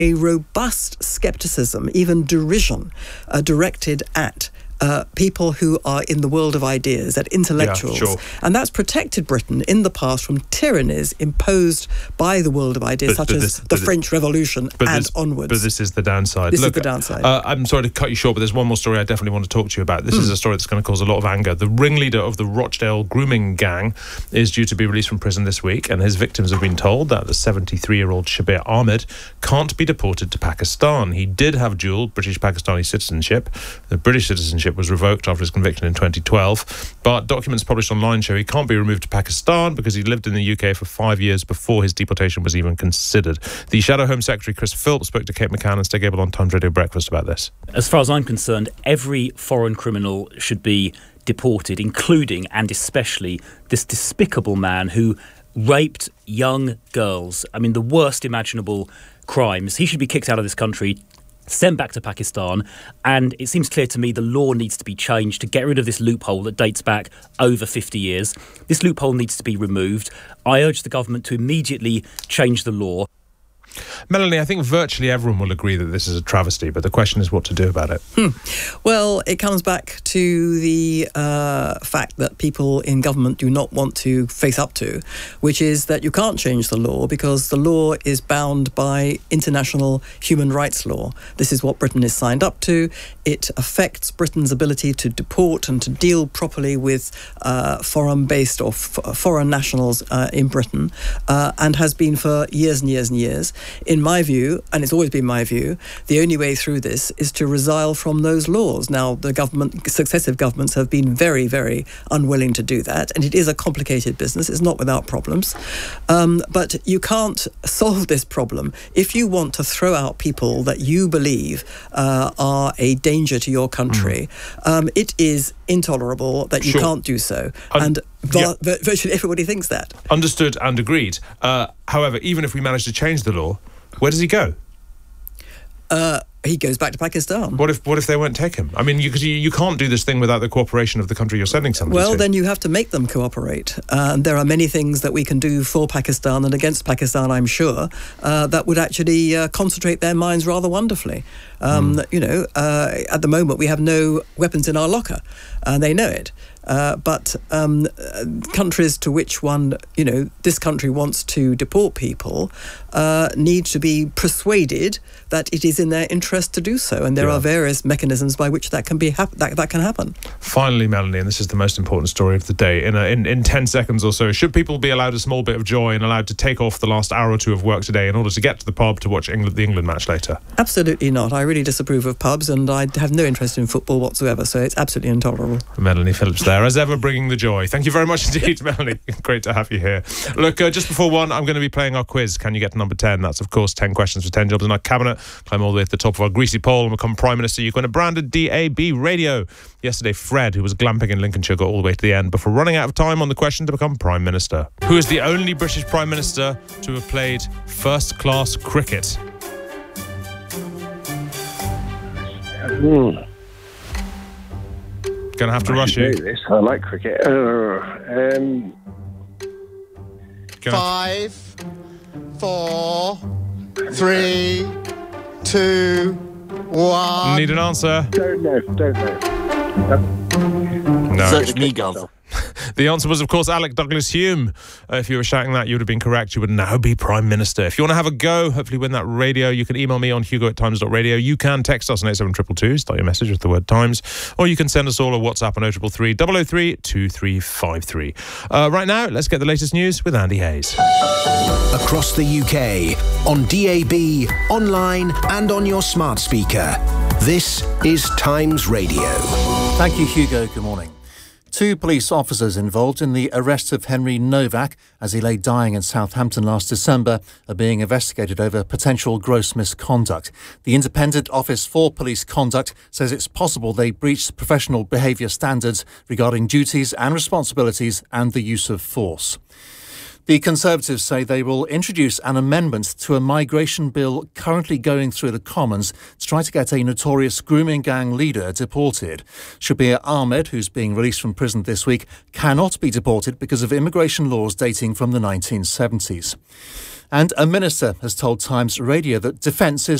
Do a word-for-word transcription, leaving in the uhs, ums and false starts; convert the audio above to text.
a robust scepticism, even derision, uh, directed at Uh, people who are in the world of ideas, at intellectuals. Yeah, sure. And that's protected Britain in the past from tyrannies imposed by the world of ideas, but, such but as this, the French Revolution and this, onwards. But this is the downside. This Look, is the downside. Uh, I'm sorry to cut you short, but there's one more story I definitely want to talk to you about. This mm. is a story that's going to cause a lot of anger. The ringleader of the Rochdale grooming gang is due to be released from prison this week, and his victims have been told that the seventy-three-year-old Shabir Ahmed can't be deported to Pakistan. He did have dual British-Pakistani citizenship. The British citizenship was revoked after his conviction in twenty twelve, but documents published online show he can't be removed to Pakistan because he lived in the U K for five years before his deportation was even considered. The Shadow Home Secretary Chris Philp spoke to Kate McCann and Stay Gable on Times Radio Breakfast about this. As far as I'm concerned, every foreign criminal should be deported, including and especially this despicable man who raped young girls. I mean, the worst imaginable crimes. He should be kicked out of this country, sent back to Pakistan, and it seems clear to me the law needs to be changed to get rid of this loophole that dates back over fifty years. This loophole needs to be removed. I urge the government to immediately change the law. Melanie, I think virtually everyone will agree that this is a travesty, but the question is what to do about it. Hmm. Well, it comes back to the uh, fact that people in government do not want to face up to, which is that you can't change the law because the law is bound by international human rights law. This is what Britain is signed up to. It affects Britain's ability to deport and to deal properly with uh, foreign-based or f- foreign nationals uh, in Britain, uh, and has been for years and years and years. In my view, and it's always been my view, the only way through this is to resile from those laws. Now, the government, successive governments have been very, very unwilling to do that, and it is a complicated business. It's not without problems. Um, but you can't solve this problem if you want to throw out people that you believe uh, are a danger to your country. Mm. Um, it is intolerable that you sure. can't do so. Un- and yeah. v- virtually everybody thinks that. Understood and agreed. Uh, however, even if we manage to change the law, where does he go? Uh, he goes back to Pakistan. What if what if they won't take him? I mean, you, you, you can't do this thing without the cooperation of the country you're sending somebody well, to. Well, then you have to make them cooperate. Uh, and there are many things that we can do for Pakistan and against Pakistan, I'm sure, uh, that would actually uh, concentrate their minds rather wonderfully. Um, mm. You know, uh, at the moment we have no weapons in our locker, and they know it. Uh, but um, countries to which one, you know, this country wants to deport people uh, need to be persuaded that it is in their interest to do so, and there yeah. are various mechanisms by which that can be hap- that that can happen. Finally, Melanie, and this is the most important story of the day. In a, in in ten seconds or so, should people be allowed a small bit of joy and allowed to take off the last hour or two of work today in order to get to the pub to watch England, the England match later? Absolutely not. I really disapprove of pubs, and I have no interest in football whatsoever. So it's absolutely intolerable. Melanie Phillips there, as ever, bringing the joy. Thank you very much indeed, Melanie. Great to have you here. Look, uh, just before one, I'm going to be playing our quiz. Can you get to number ten? That's, of course, ten questions for ten jobs in our cabinet. Climb all the way to the top of our greasy pole and become Prime Minister. You can win a branded D A B radio. Yesterday, Fred, who was glamping in Lincolnshire, got all the way to the end before running out of time on the question to become Prime Minister. Who is the only British Prime Minister to have played first-class cricket? Mm. Gonna have to rush you. This. I like cricket. Uh, um, Five, four, three, two, one. Need an answer? Don't know. Don't know. No. Search me, Gov. The answer was, of course, Alec Douglas Hume. Uh, if you were shouting that, you would have been correct. You would now be Prime Minister. If you want to have a go, hopefully win that radio, you can email me on hugo at times dot radio. You can text us on eight seven two two, start your message with the word Times, or you can send us all a WhatsApp on oh three three, double oh three, two three five three. Uh, right now, let's get the latest news with Andy Hayes. Across the U K, on D A B, online and on your smart speaker. This is Times Radio. Thank you, Hugo. Good morning. Two police officers involved in the arrest of Henry Novak as he lay dying in Southampton last December are being investigated over potential gross misconduct. The Independent Office for Police Conduct says it's possible they breached professional behaviour standards regarding duties and responsibilities and the use of force. The Conservatives say they will introduce an amendment to a migration bill currently going through the Commons to try to get a notorious grooming gang leader deported. Shabir Ahmed, who's being released from prison this week, cannot be deported because of immigration laws dating from the nineteen seventies. And a minister has told Times Radio that defence is